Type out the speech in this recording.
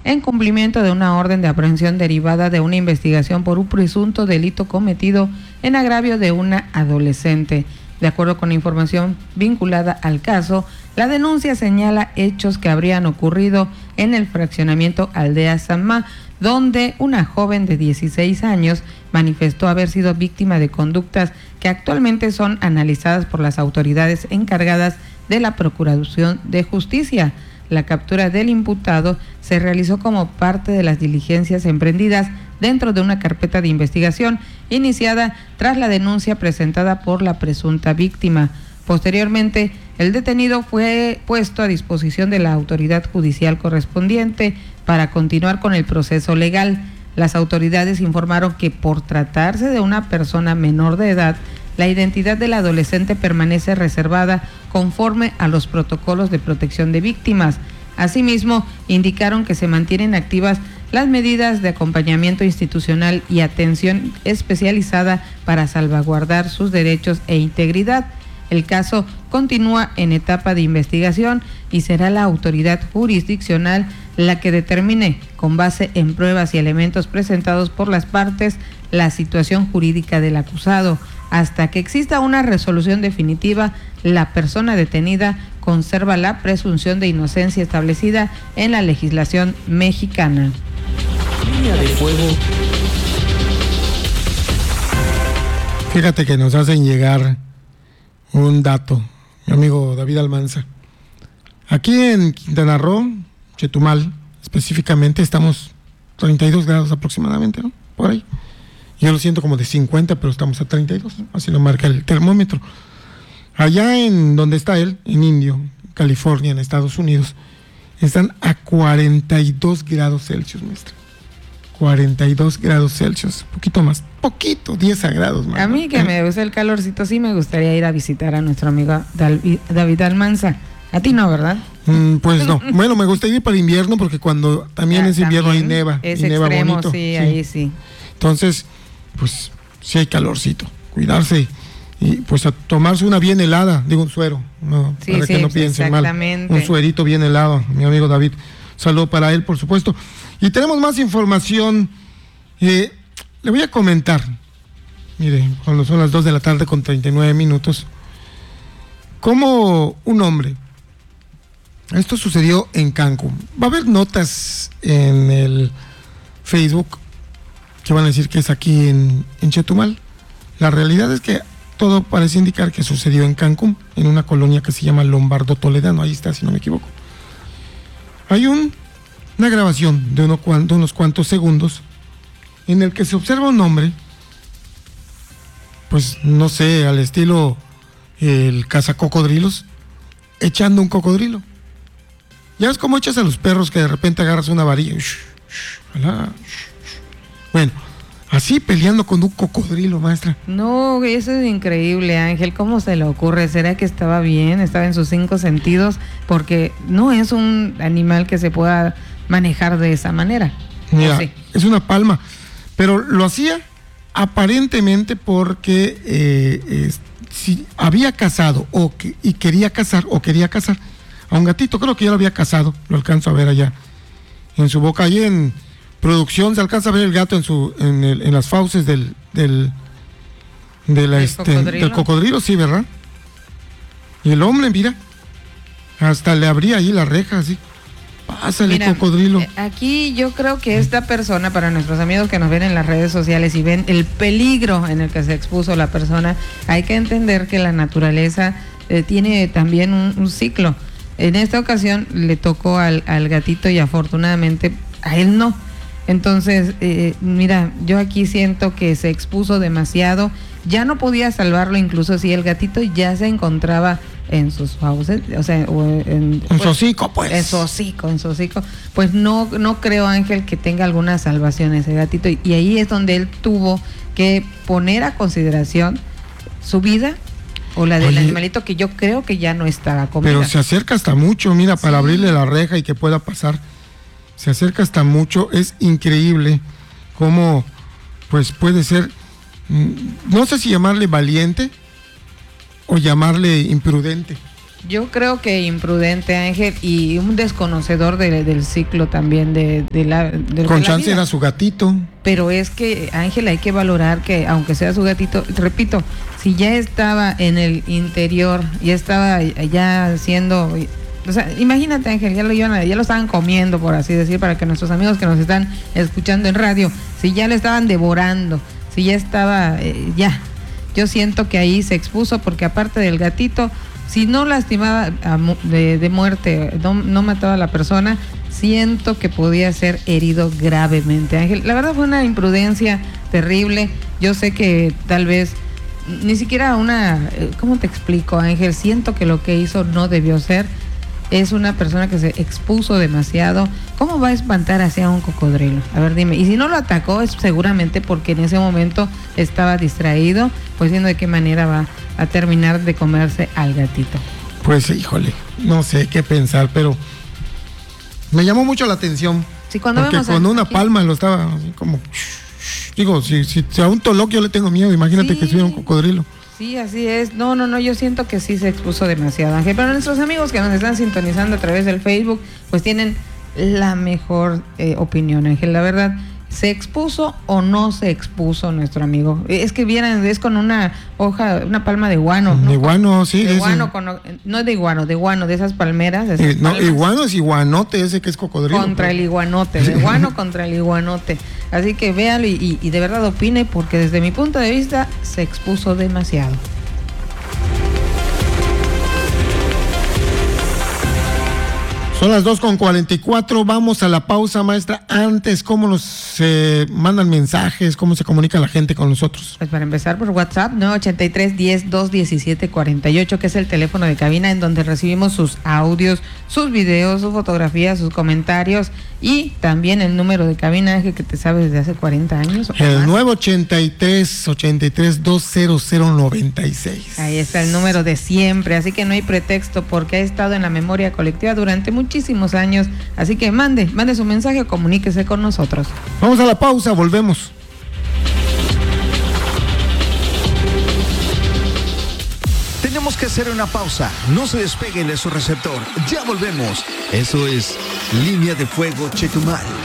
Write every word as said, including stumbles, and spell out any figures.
en cumplimiento de una orden de aprehensión derivada de una investigación por un presunto delito cometido en agravio de una adolescente. De acuerdo con la información vinculada al caso, la denuncia señala hechos que habrían ocurrido en el fraccionamiento Aldea Samá, donde una joven de dieciséis años manifestó haber sido víctima de conductas que actualmente son analizadas por las autoridades encargadas de la Procuraduría de Justicia. La captura del imputado se realizó como parte de las diligencias emprendidas dentro de una carpeta de investigación iniciada tras la denuncia presentada por la presunta víctima. Posteriormente, el detenido fue puesto a disposición de la autoridad judicial correspondiente para continuar con el proceso legal. Las autoridades informaron que por tratarse de una persona menor de edad, la identidad del adolescente permanece reservada conforme a los protocolos de protección de víctimas. Asimismo, indicaron que se mantienen activas las medidas de acompañamiento institucional y atención especializada para salvaguardar sus derechos e integridad. El caso continúa en etapa de investigación y será la autoridad jurisdiccional la que determine, con base en pruebas y elementos presentados por las partes, la situación jurídica del acusado. Hasta que exista una resolución definitiva, la persona detenida conserva la presunción de inocencia establecida en la legislación mexicana. Línea de fuego. Fíjate que nos hacen llegar un dato, mi amigo David Almanza. Aquí en Quintana Roo, Chetumal, específicamente, estamos treinta y dos grados aproximadamente, ¿no? Por ahí. Yo lo siento como de cincuenta, pero estamos a treinta y dos, así lo marca el termómetro. Allá en donde está él, en Indio, California, en Estados Unidos, están a cuarenta y dos grados Celsius, maestra. cuarenta y dos grados Celsius, poquito más, poquito, diez grados más. A mí que ¿eh? me gusta el calorcito, sí me gustaría ir a visitar a nuestro amigo David Almanza. A ti no, ¿verdad? Mm, pues no. Bueno, me gustaría ir para invierno porque cuando también ah, es invierno también hay neva. Es y neva extremo, bonito. Sí, sí, ahí sí. Entonces, pues sí hay calorcito. Cuidarse y pues a tomarse una bien helada, digo un suero, no, sí, para sí, que no piensen mal. Un suerito bien helado, mi amigo David. Saludo para él, por supuesto. Y tenemos más información. Eh, le voy a comentar. Mire, cuando son las dos de la tarde con treinta y nueve minutos. Como un hombre. Esto sucedió en Cancún. Va a haber notas en el Facebook que van a decir que es aquí en, en Chetumal. La realidad es que todo parece indicar que sucedió en Cancún, en una colonia que se llama Lombardo Toledano. Ahí está, si no me equivoco. Hay un, una grabación de, uno, de unos cuantos segundos en el que se observa un hombre, pues no sé, al estilo el cazacocodrilos, echando un cocodrilo. Ya ves cómo echas a los perros que de repente agarras una varilla. Bueno, así peleando con un cocodrilo, maestra. No, eso es increíble, Ángel. ¿Cómo se le ocurre? ¿Será que estaba bien? ¿Estaba en sus cinco sentidos? Porque no es un animal que se pueda manejar de esa manera. Mira, sí, es una palma. Pero lo hacía aparentemente porque eh, eh, si había cazado o que, y quería cazar o quería cazar a un gatito. Creo que ya lo había cazado. Lo alcanzo a ver allá en su boca. Allí en producción se alcanza a ver el gato en su en, el, en las fauces del del, de la, este, cocodrilo? del cocodrilo, sí, ¿verdad? Y el hombre, mira, hasta le abría ahí la reja, así. Pásale, mira, cocodrilo. Aquí yo creo que esta persona, para nuestros amigos que nos ven en las redes sociales y ven el peligro en el que se expuso la persona, hay que entender que la naturaleza eh, tiene también un, un ciclo. En esta ocasión le tocó al, al gatito y afortunadamente a él no. Entonces, eh, mira, yo aquí siento que se expuso demasiado. Ya no podía salvarlo, incluso si el gatito ya se encontraba en sus fauces, o sea, o en, en su hocico, pues. En su hocico, en su hocico. Pues no, no creo, Ángel, que tenga alguna salvación ese gatito. Y, y ahí es donde él tuvo que poner a consideración su vida o la del Oye, animalito, que yo creo que ya no estaba comida. Pero se acerca hasta mucho, mira, para sí. abrirle la reja y que pueda pasar. Se acerca hasta mucho. Es increíble cómo, pues puede ser, no sé si llamarle valiente o llamarle imprudente. Yo creo que imprudente, Ángel, y un desconocedor de, del ciclo también de, de la de Con la chance vida. era su gatito. Pero es que, Ángel, hay que valorar que aunque sea su gatito, repito, si ya estaba en el interior, ya estaba ya siendo, o sea, imagínate, Ángel, ya lo iban a, ya lo estaban comiendo, por así decir, para que nuestros amigos que nos están escuchando en radio, si ya lo estaban devorando, si ya estaba, eh, ya, yo siento que ahí se expuso, porque aparte del gatito, si no lastimaba a mu- de, de muerte, no, no mataba a la persona, siento que podía ser herido gravemente, Ángel. La verdad fue una imprudencia terrible. Yo sé que tal vez ni siquiera una, eh, ¿cómo te explico, Ángel? Siento que lo que hizo no debió ser. Es una persona que se expuso demasiado. ¿Cómo va a espantar hacia un cocodrilo? A ver, dime. Y si no lo atacó es seguramente porque en ese momento estaba distraído, pues viendo de qué manera va a terminar de comerse al gatito. Pues híjole, no sé qué pensar, pero me llamó mucho la atención. Sí, cuando porque vemos con a- una aquí- palma lo estaba así como... Digo, si, si, si a un toloc yo le tengo miedo, imagínate Sí. que soy un cocodrilo. Sí, así es. No, no, no, yo siento que sí se expuso demasiado, Ángel. Pero nuestros amigos que nos están sintonizando a través del Facebook, pues tienen la mejor eh, opinión, Ángel. La verdad, ¿se expuso o no se expuso nuestro amigo? Es que vieran, es con una hoja, una palma de guano. ¿no? De guano, sí. De ese. guano, con, no de guano, de guano, de esas palmeras. De esas Eh, no, palmas. iguano es iguanote ese que es cocodrilo. Contra el iguanote, de guano contra el iguanote. Así que véalo y, y, y de verdad opine, porque desde mi punto de vista se expuso demasiado. Son las dos con cuarenta y cuatro, vamos a la pausa, maestra. Antes, ¿cómo nos eh, mandan mensajes? ¿Cómo se comunica la gente con nosotros? Pues para empezar por WhatsApp, nueve ochenta y tres, diez, dos diecisiete, cuarenta y ocho, que es el teléfono de cabina en donde recibimos sus audios, sus videos, sus fotografías, sus comentarios, y también el número de cabina, Ángel, que te sabes desde hace cuarenta años. o El más. nueve ochenta y tres, ochenta y tres, doscientos noventa y seis. Ahí está el número de siempre, así que no hay pretexto porque ha estado en la memoria colectiva durante muchísimos años, así que mande, mande su mensaje o comuníquese con nosotros. Vamos a la pausa, volvemos. Tenemos que hacer una pausa. No se despeguen de su receptor. Ya volvemos. Eso es Línea de Fuego Chetumal.